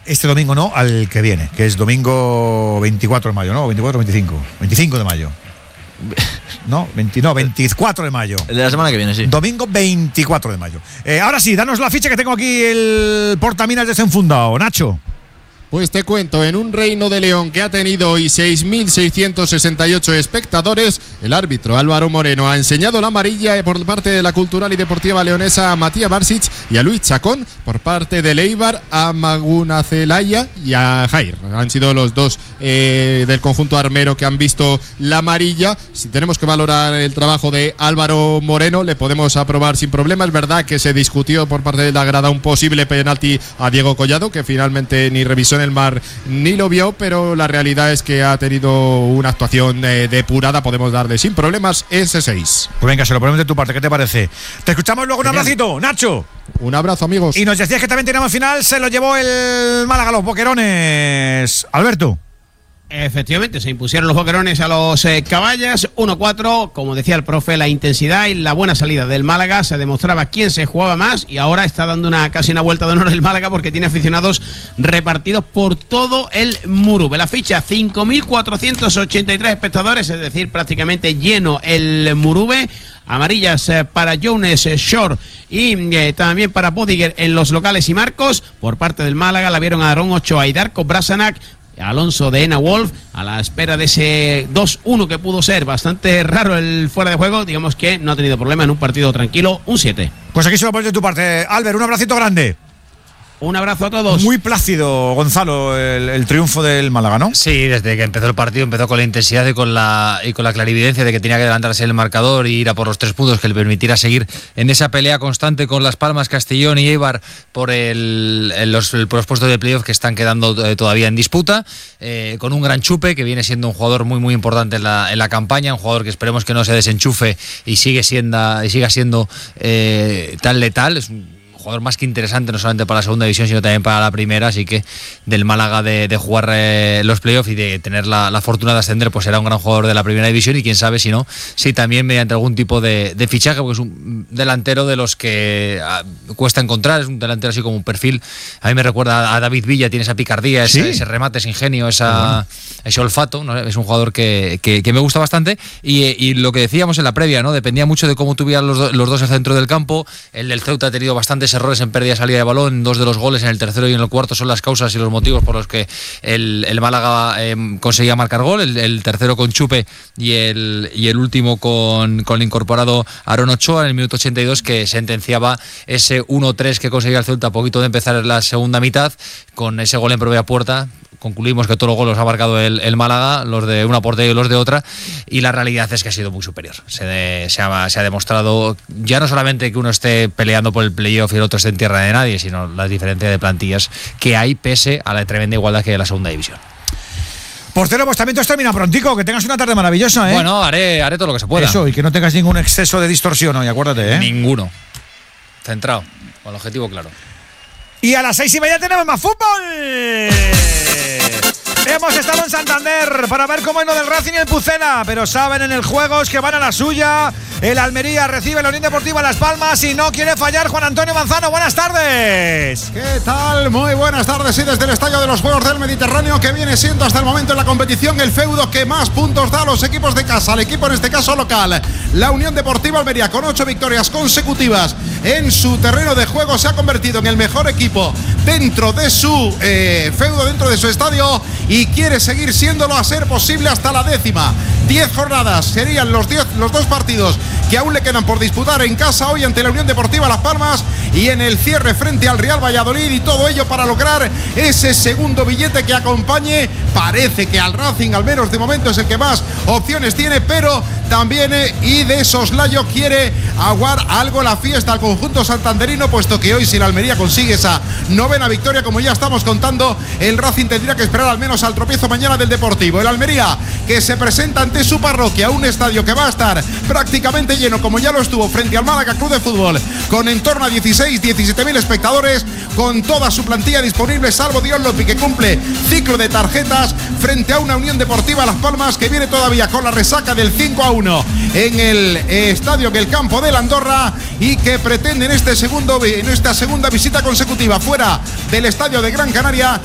este domingo no, al que viene, que es domingo 24 de mayo, ¿no? 24 o 25. 25 de mayo. No, 24 de mayo. El de la semana que viene, sí. Domingo 24 de mayo. Ahora sí, danos la ficha que tengo aquí el portaminas desenfundado. Nacho. Pues te cuento, en un Reino de León que ha tenido hoy 6.668 espectadores, el árbitro Álvaro Moreno ha enseñado la amarilla por parte de la Cultural y Deportiva Leonesa a Matías Barsic y a Luis Chacón, por parte del Eibar a Maguna Celaya y a Jair. Han sido los dos del conjunto armero que han visto la amarilla. Si tenemos que valorar el trabajo de Álvaro Moreno, le podemos aprobar sin problema. Es verdad que se discutió por parte de la grada un posible penalti a Diego Collado, que finalmente ni revisó en el mar ni lo vio, pero la realidad es que ha tenido una actuación depurada. Podemos darle sin problemas ese 6. Pues venga, se lo ponemos de tu parte, ¿qué te parece? Te escuchamos luego. Un abracito, Nacho. Un abrazo, amigos. Y nos decías que también teníamos final, se lo llevó el Málaga, los boquerones. Alberto. Efectivamente, se impusieron los boquerones a los caballas, 1-4, como decía el profe, la intensidad y la buena salida del Málaga, se demostraba quién se jugaba más y ahora está dando casi una vuelta de honor el Málaga porque tiene aficionados repartidos por todo el Murube. La ficha, 5.483 espectadores, es decir, prácticamente lleno el Murube. Amarillas para Jones, Shore y también para Bodiger en los locales y marcos. Por parte del Málaga la vieron a Aarón Ochoa y Darko Brasanac, Alonso de Ena Wolf, a la espera de ese 2-1 que pudo ser bastante raro el fuera de juego. Digamos que no ha tenido problema en un partido tranquilo, un 7. Pues aquí se lo pones de tu parte, Albert, un abracito grande. Un abrazo a todos. Muy plácido, Gonzalo, el triunfo del Málaga, ¿no? Sí, desde que empezó el partido empezó con la intensidad y con la clarividencia de que tenía que adelantarse el marcador y ir a por los 3 puntos que le permitiera seguir en esa pelea constante con Las Palmas, Castellón y Eibar por los puestos de playoff que están quedando todavía en disputa, con un gran Chupe que viene siendo un jugador muy muy importante en la campaña, un jugador que esperemos que no se desenchufe y siga siendo tan letal. Es un jugador más que interesante, no solamente para la segunda división, sino también para la primera, así que del Málaga de jugar los playoffs y de tener la fortuna de ascender, pues será un gran jugador de la primera división y quién sabe si no, si también mediante algún tipo de fichaje, porque es un delantero de los que cuesta encontrar, es un delantero así como un perfil, a mí me recuerda a David Villa, tiene esa picardía, ¿sí? ese remate, ese ingenio, ese olfato, ¿no? Es un jugador que me gusta bastante y lo que decíamos en la previa, ¿no? Dependía mucho de cómo tuvieran los dos el centro del campo. El del Ceuta ha tenido bastantes errores en pérdida y salida de balón, 2 de los goles en el tercero y en el cuarto son las causas y los motivos por los que el Málaga conseguía marcar gol, el tercero con Chupe y el último con el incorporado Aarón Ochoa en el minuto 82, que sentenciaba ese 1-3 que conseguía el Ceuta a poquito de empezar la segunda mitad, con ese gol en propia puerta. Concluimos que todos los goles los ha marcado el Málaga, los de una portería y los de otra, y la realidad es que ha sido muy superior. Se ha demostrado ya no solamente que uno esté peleando por el playoff y el otro esté en tierra de nadie, sino la diferencia de plantillas que hay pese a la tremenda igualdad que hay en la segunda división. Portero, pues también todo termina prontico, que tengas una tarde maravillosa, ¿eh? Bueno, haré todo lo que se pueda. Eso, y que no tengas ningún exceso de distorsión hoy, acuérdate, ¿eh? Ninguno. Centrado, con el objetivo claro. Y a las 6:30 tenemos más fútbol. Hemos estado en Santander para ver cómo es lo del Racing y el Pucela, pero saben en el Juegos que van a la suya. El Almería recibe la Unión Deportiva Las Palmas y no quiere fallar Juan Antonio Manzano. Buenas tardes. ¿Qué tal? Muy buenas tardes. Y desde el Estadio de los Juegos del Mediterráneo, que viene siendo hasta el momento en la competición el feudo que más puntos da a los equipos de casa, al equipo en este caso local, la Unión Deportiva Almería, con 8 victorias consecutivas en su terreno de juego, se ha convertido en el mejor equipo dentro de su feudo, dentro de su estadio, y quiere seguir siéndolo a ser posible hasta la 10ª. 10 jornadas serían los 2 partidos que aún le quedan por disputar en casa hoy ante la Unión Deportiva Las Palmas y en el cierre frente al Real Valladolid, y todo ello para lograr ese segundo billete que acompañe. Parece que al Racing, al menos de momento, es el que más opciones tiene, pero también y de soslayo quiere aguar algo la fiesta al conjunto santanderino, puesto que hoy, si la Almería consigue esa 9ª victoria, como ya estamos contando, el Racing tendría que esperar al menos al tropiezo mañana del Deportivo. El Almería, que se presenta ante su parroquia, un estadio que va a estar prácticamente lleno, como ya lo estuvo frente al Málaga Club de Fútbol, con en torno a 17.000 espectadores, con toda su plantilla disponible, salvo Dion Lopi, que cumple ciclo de tarjetas frente a una Unión Deportiva Las Palmas que viene todavía con la resaca del 5-1 en el estadio, en el campo de la Andorra, y que pretende en esta segunda visita consecutiva fuera del estadio de Gran Canaria